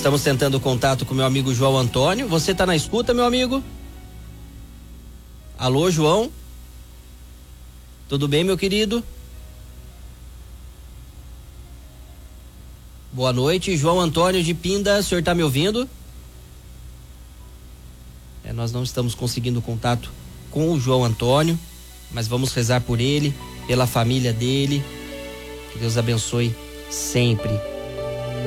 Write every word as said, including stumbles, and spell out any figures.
Estamos tentando contato com meu amigo João Antônio. Você tá na escuta, meu amigo? Alô, João? Tudo bem, meu querido? Boa noite, João Antônio de Pinda, o senhor tá me ouvindo? É, nós não estamos conseguindo contato com o João Antônio, mas vamos rezar por ele, pela família dele. Que Deus abençoe sempre